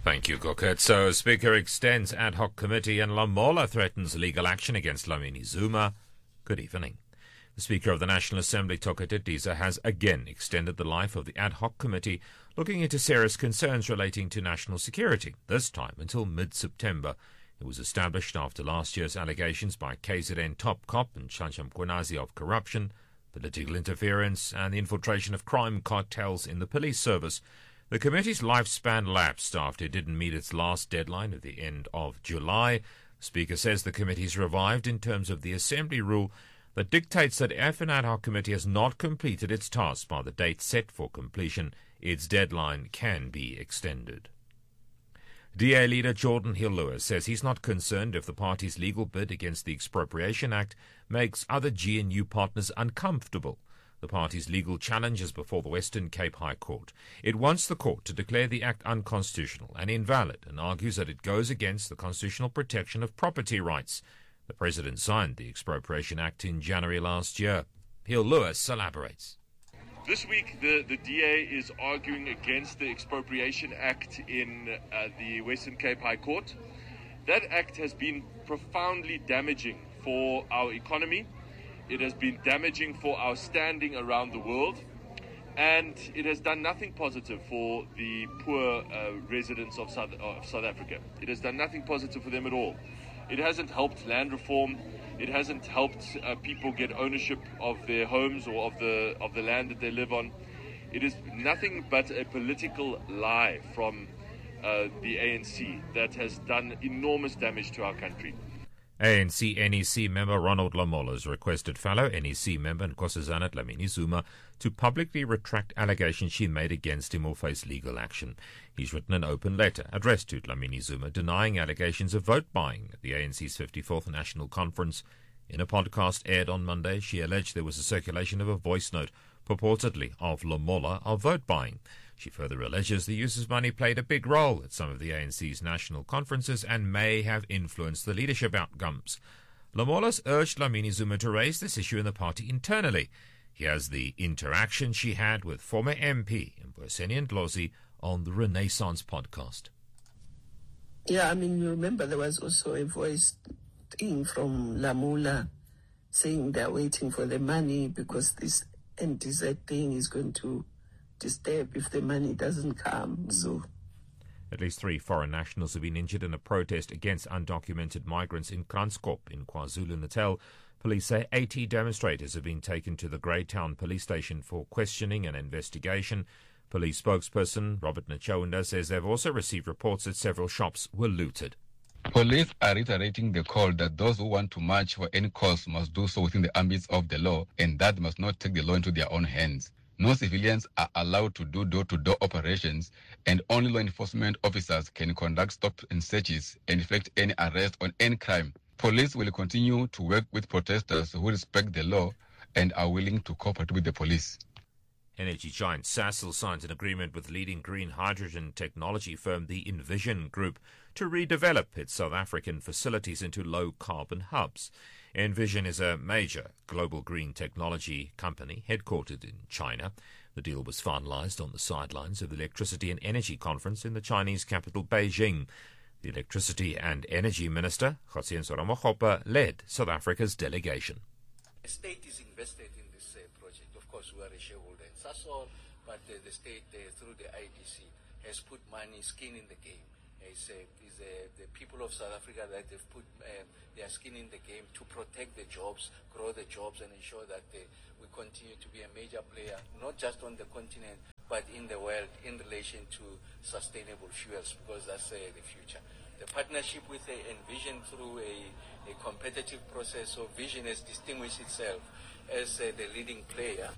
Thank you, Gokert. So, Speaker extends ad hoc committee and Lamola threatens legal action against Dlamini Zuma. Good evening. The Speaker of the National Assembly, Tokate Diza, has again extended the life of the ad hoc committee looking into serious concerns relating to national security, this time until mid-September. It was established after last year's allegations by KZN top cop and Chancham Kwenazi of corruption, political interference and the infiltration of crime cartels in the police service. The committee's lifespan lapsed after it didn't meet its last deadline at the end of July. The Speaker says the committee's revived in terms of the Assembly rule that dictates that if an ad hoc committee has not completed its task by the date set for completion, its deadline can be extended. DA leader Jordan Hill-Lewis says he's not concerned if the party's legal bid against the Expropriation Act makes other GNU partners uncomfortable. The party's legal challenge is before the Western Cape High Court. It wants the court to declare the act unconstitutional and invalid and argues that it goes against the constitutional protection of property rights. The President signed the Expropriation Act in January last year. Hill-Lewis elaborates. This week, the DA is arguing against the Expropriation Act in the Western Cape High Court. That act has been profoundly damaging for our economy. It has been damaging for our standing around the world. And it has done nothing positive for the poor residents of South Africa. It has done nothing positive for them at all. It hasn't helped land reform. It hasn't helped people get ownership of their homes or of the land that they live on. It is nothing but a political lie from the ANC that has done enormous damage to our country. ANC NEC member Ronald Lamola has requested fellow NEC member Nkosazana Dlamini Zuma to publicly retract allegations she made against him or face legal action. He's written an open letter addressed to Dlamini Zuma denying allegations of vote buying at the ANC's 54th National Conference. In a podcast aired on Monday, she alleged there was a circulation of a voice note purportedly of Lamola of vote buying. She further alleges the use of money played a big role at some of the ANC's national conferences and may have influenced the leadership outcomes. Lamola's urged Dlamini Zuma to raise this issue in the party internally. He has the interaction she had with former MP Mbuyiseni Ndlozi on the Renaissance podcast. Yeah, you remember there was also a voice thing from Lamola saying they're waiting for the money because this NTZ thing is going to disturb if the money doesn't come. So, at least 3 foreign nationals have been injured in a protest against undocumented migrants in Kranskop in KwaZulu-Natal. Police say 80 demonstrators have been taken to the Greytown police station for questioning and investigation. Police spokesperson Robert Nachawunda says they've also received reports that several shops were looted. Police are reiterating the call that those who want to march for any cause must do so within the ambits of the law and that must not take the law into their own hands. No civilians are allowed to do door-to-door operations, and only law enforcement officers can conduct stop and searches and effect any arrest on any crime. Police will continue to work with protesters who respect the law and are willing to cooperate with the police. Energy giant Sasol signed an agreement with leading green hydrogen technology firm the Envision Group to redevelop its South African facilities into low-carbon hubs. Envision is a major global green technology company headquartered in China. The deal was finalized on the sidelines of the Electricity and Energy Conference in the Chinese capital, Beijing. The Electricity and Energy Minister, Kgotshian Ramokgopa, led South Africa's delegation. The state is invested in this project. Of course, we are a shareholder in Sasol, but the state, through the IDC, has put money, skin in the game. It's the people of South Africa that they've put their skin in the game to protect the jobs, grow the jobs, and ensure that we continue to be a major player, not just on the continent, but in the world in relation to sustainable fuels, because that's the future. The partnership with Envision through a competitive process, so Vision has distinguished itself as the leading player.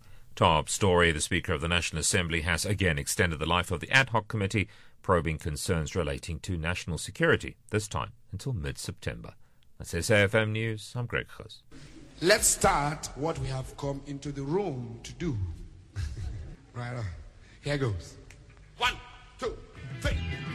Top story, the Speaker of the National Assembly has again extended the life of the ad hoc committee probing concerns relating to national security, this time until mid-September. That's SAFM News. I'm Greg Khos. Let's start what we have come into the room to do. Right on. Here goes. 1, 2, 3.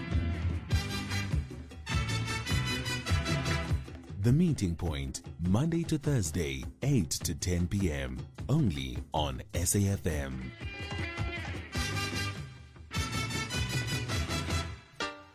The Meeting Point, Monday to Thursday, 8 to 10 p.m. Only on SAFM.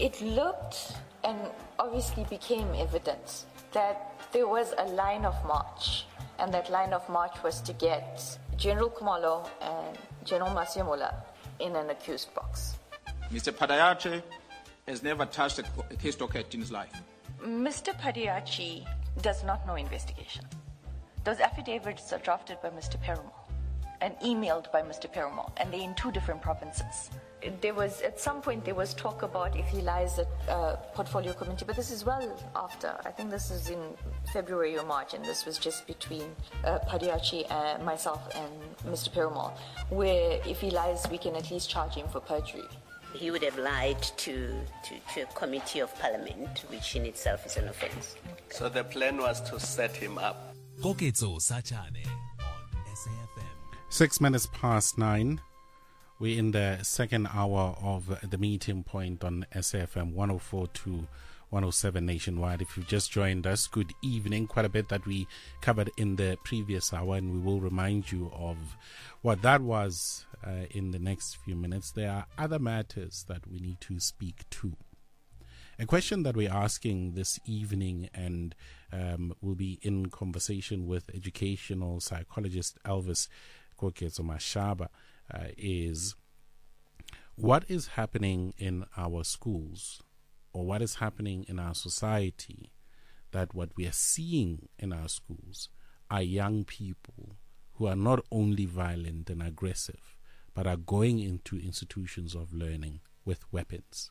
It looked and obviously became evident that there was a line of march, and that line of march was to get General Khumalo and General Masemola in an accused box. Mr. Padiachi has never touched a case docket in his life. Mr. Padiachi does not know investigation. Those affidavits are drafted by Mr. Perumal and emailed by Mr. Perumal, and they're in two different provinces. At some point there was talk about if he lies at portfolio committee, but this is well after. I think this is in February or March, and this was just between Padiachi and myself and Mr. Perumal, where if he lies, we can at least charge him for perjury. He would have lied to a committee of parliament, which in itself is an offense. So the plan was to set him up. Koketso Sachane on SAFM. 9:06. We're in the second hour of the meeting point on SAFM 104 to 107 nationwide. If you've just joined us, good evening. Quite a bit that we covered in the previous hour, and we will remind you of what that was in the next few minutes. There are other matters that we need to speak to. A question that we're asking this evening, and will be in conversation with educational psychologist Elvis Koketso Mashaba, is what is happening in our schools, or what is happening in our society, that what we are seeing in our schools are young people who are not only violent and aggressive, but are going into institutions of learning with weapons.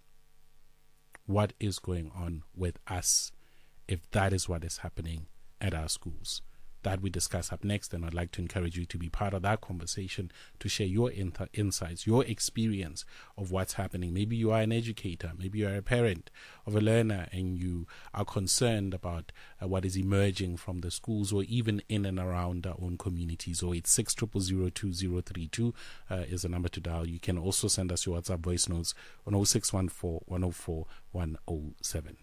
What is going on with us if that is what is happening at our schools? That we discuss up next, and I'd like to encourage you to be part of that conversation, to share your insights, your experience of what's happening. Maybe you are an educator, maybe you are a parent of a learner, and you are concerned about what is emerging from the schools or even in and around our own communities. 086 0002032 is the number to dial. You can also send us your WhatsApp voice notes on 0614 104 107.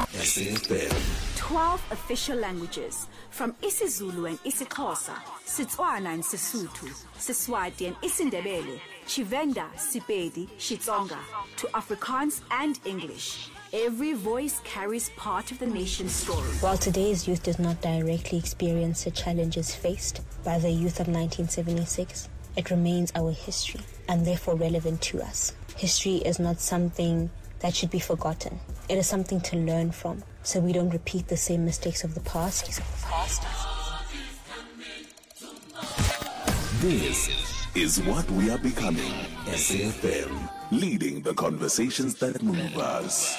12 official languages, from isiZulu and isiXhosa, Setswana and Sesotho, Seswati and isiNdebele, Tshivenda, Sepedi, Xitsonga, to Afrikaans and English. Every voice carries part of the nation's story. While today's youth does not directly experience the challenges faced by the youth of 1976, it remains our history and therefore relevant to us. History is not something that should be forgotten. It is something to learn from, so we don't repeat the same mistakes of the past. This is what we are becoming. SAFM, leading the conversations that move us.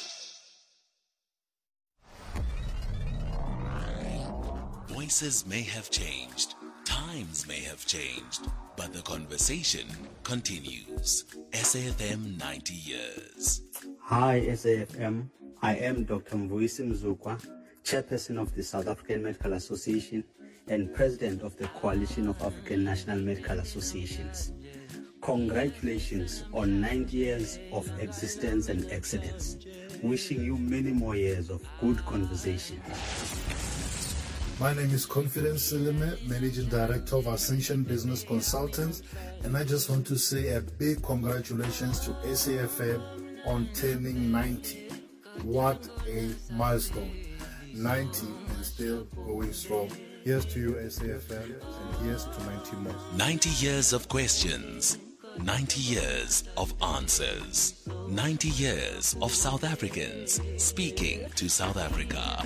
Voices may have changed, times may have changed, but the conversation continues. SAFM 90 years. Hi SAFM, I am Dr. Mvuyisi Mzukwa, Chairperson of the South African Medical Association and President of the Coalition of African National Medical Associations. Congratulations on 90 years of existence and excellence. Wishing you many more years of good conversation. My name is Confidence Silime, Managing Director of Ascension Business Consultants, and I just want to say a big congratulations to SAFM on turning 90. What a milestone. 90 and still going strong. Here's to you, SAFM, and here's to 90 more. 90 years of questions, 90 years of answers, 90 years of South Africans speaking to South Africa.